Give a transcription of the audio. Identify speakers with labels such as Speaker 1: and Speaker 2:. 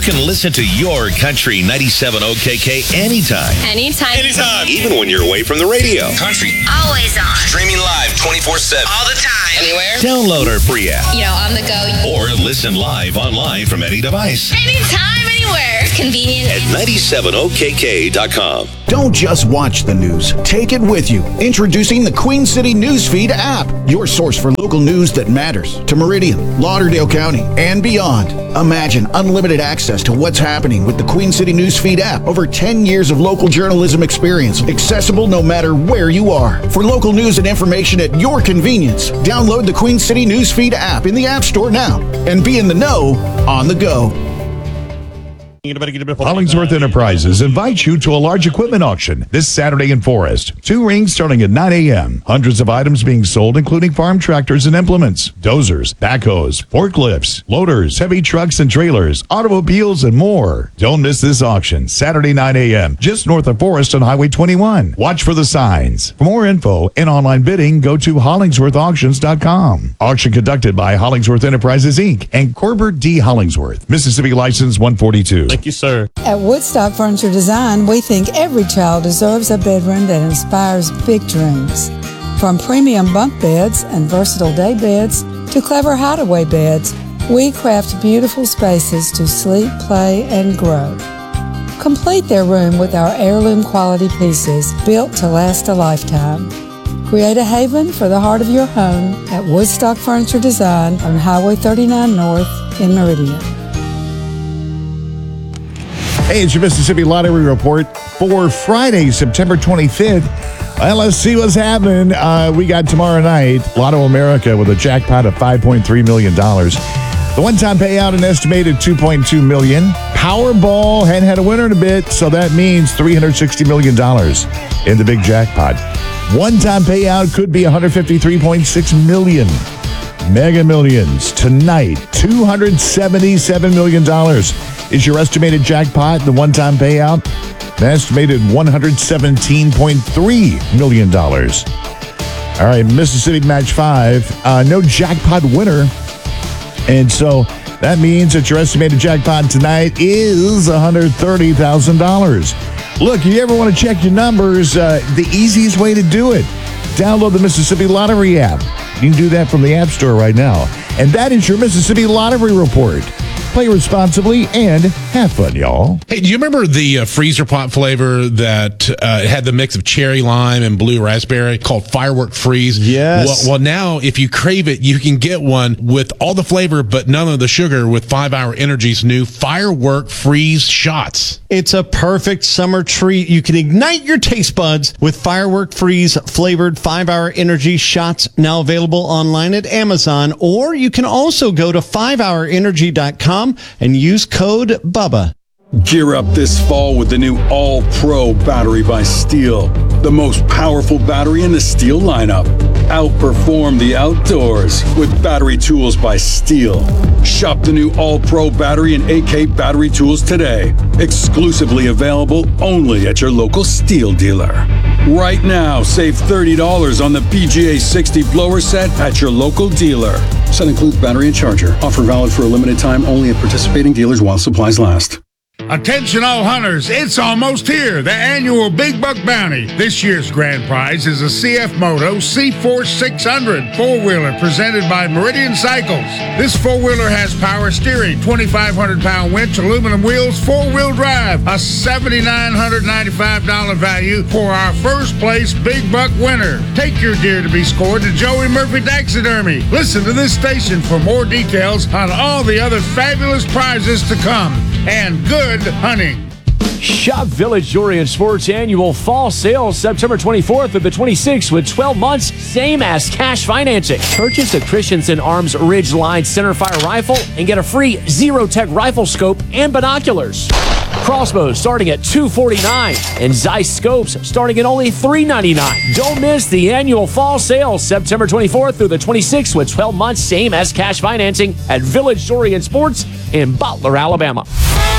Speaker 1: can listen to your Country 97 OKK anytime.
Speaker 2: Anytime.
Speaker 1: Even when you're away from the radio.
Speaker 3: Country.
Speaker 2: Always on.
Speaker 3: Streaming live 24/7.
Speaker 2: All the time. Anywhere.
Speaker 1: Download our free app.
Speaker 2: On the go.
Speaker 1: Or listen live online from any device.
Speaker 2: Anytime, anywhere. Convenient.
Speaker 1: At 97okk.com.
Speaker 4: Don't just watch the news. Take it with you. Introducing the Queen City Newsfeed app. Your source for local news that matters to Meridian, Lauderdale County, and beyond. Imagine unlimited access to what's happening with the Queen City Newsfeed app. Over 10 years of local journalism experience. Accessible no matter where you are. For local news and information at your convenience, download the Queen City Newsfeed app in the App Store now and be in the know on the go.
Speaker 5: Hollingsworth Enterprises invites you to a large equipment auction this Saturday in Forest. 2 rings starting at 9 a.m. Hundreds of items being sold, including farm tractors and implements, dozers, backhoes, forklifts, loaders, heavy trucks and trailers, automobiles, and more. Don't miss this auction, Saturday 9 a.m., just north of Forest on Highway 21. Watch for the signs. For more info and online bidding, go to HollingsworthAuctions.com. Auction conducted by Hollingsworth Enterprises, Inc. and Corbett D. Hollingsworth, Mississippi License 142.
Speaker 6: Thank you, sir.
Speaker 7: At Woodstock Furniture Design, we think every child deserves a bedroom that inspires big dreams. From premium bunk beds and versatile day beds to clever hideaway beds, we craft beautiful spaces to sleep, play, and grow. Complete their room with our heirloom quality pieces built to last a lifetime. Create a haven for the heart of your home at Woodstock Furniture Design on Highway 39 North in Meridian.
Speaker 5: Hey, it's your Mississippi Lottery Report for Friday, September 25th. Well, let's see what's happening. We got tomorrow night, Lotto America with a jackpot of $5.3 million. The one-time payout, an estimated $2.2 million. Powerball hadn't had a winner in a bit, so that means $360 million in the big jackpot. One-time payout could be $153.6 million. Mega Millions tonight, $277 million is your estimated jackpot. The one-time payout, an estimated $117.3 million. All right, Mississippi Match 5, no jackpot winner. And so that means that your estimated jackpot tonight is $130,000. Look, if you ever want to check your numbers, the easiest way to do it, download the Mississippi Lottery app. You can do that from the App Store right now. And that is your Mississippi Lottery Report. Play responsibly and have fun, y'all.
Speaker 6: Hey, do you remember the freezer pop flavor that had the mix of cherry lime and blue raspberry called Firework Freeze?
Speaker 8: Yes.
Speaker 6: Well, now if you crave it, you can get one with all the flavor but none of the sugar with 5 Hour Energy's new Firework Freeze shots.
Speaker 8: It's a perfect summer treat. You can ignite your taste buds with Firework Freeze flavored 5 Hour Energy shots, now available online at Amazon, or you can also go to 5hourenergy.com and use code BUBBA.
Speaker 9: Gear up this fall with the new All-Pro battery by Steel, the most powerful battery in the Steel lineup. Outperform the outdoors with battery tools by Steel. Shop the new All-Pro battery and AK battery tools today. Exclusively available only at your local Steel dealer. Right now, save $30 on the PGA 60 blower set at your local dealer. Set includes battery and charger. Offer valid for a limited time only at participating dealers while supplies last.
Speaker 10: Attention all hunters, it's almost here, the annual Big Buck Bounty. This year's grand prize is a CF Moto C-Force 600 four-wheeler presented by Meridian Cycles. This four-wheeler has power steering, 2,500-pound winch, aluminum wheels, four-wheel drive, a $795 value for our first place Big Buck winner. Take your deer to be scored to Joey Murphy Taxidermy. Listen to this station for more details on all the other fabulous prizes to come. And good hunting.
Speaker 11: Shop Village Jewelry and Sports annual fall sale September 24th through the 26th with 12 months, same as cash financing. Purchase a Christensen Arms Ridge Line centerfire rifle and get a free Zero-Tech rifle scope and binoculars. Crossbows starting at $249 and Zeiss scopes starting at only $399. Don't miss the annual fall sale September 24th through the 26th with 12 months, same as cash financing at Village Jewelry and Sports in Butler, Alabama.